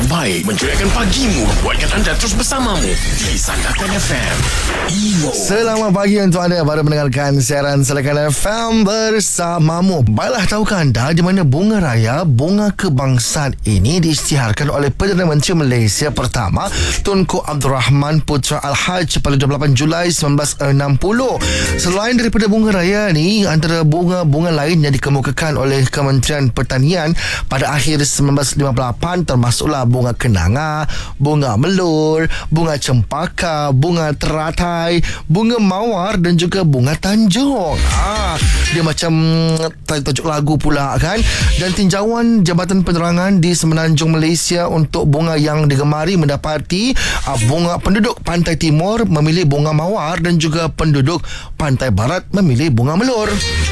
terbaik menceriakan pagimu, buatkan anda terus bersamamu di Sandakan FM. Evo. Selamat pagi untuk anda baru mendengarkan siaran Sandakan FM bersamamu. Baiklah, tahukah anda di mana Bunga Raya, bunga kebangsaan ini diisytiharkan oleh Perdana Menteri Malaysia pertama Tunku Abdul Rahman Putra Al-Haj pada 28 Julai 1960. Selain daripada Bunga Raya ni, antara bunga-bunga lain yang dikemukakan oleh Kementerian Pertanian pada akhir 1958 termasuklah bunga kenanga, bunga melur, bunga cempaka, bunga teratai, bunga mawar dan juga bunga tanjung. Dia macam tajuk lagu pula kan. Dan tinjauan Jabatan Penerangan di Semenanjung Malaysia untuk bunga yang digemari mendapati bunga penduduk Pantai Timur memilih bunga mawar dan juga penduduk Pantai Barat memilih bunga melur.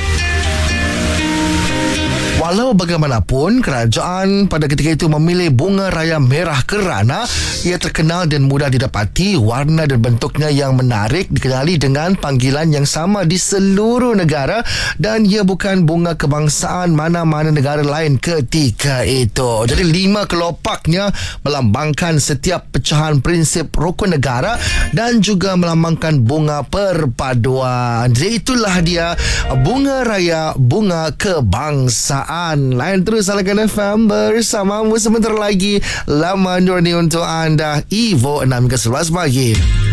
Walau bagaimanapun, kerajaan pada ketika itu memilih bunga raya merah kerana ia terkenal dan mudah didapati. Warna dan bentuknya yang menarik dikenali dengan panggilan yang sama di seluruh negara dan ia bukan bunga kebangsaan mana-mana negara lain ketika itu. Jadi 5 kelopaknya melambangkan setiap pecahan prinsip rukun negara dan juga melambangkan bunga perpaduan. Jadi itulah dia bunga raya, bunga kebangsaan. Lain terus Sandakan FM bersamamu sebentar lagi. Lama Nurani untuk anda. Evo 6 ke 11 pagi.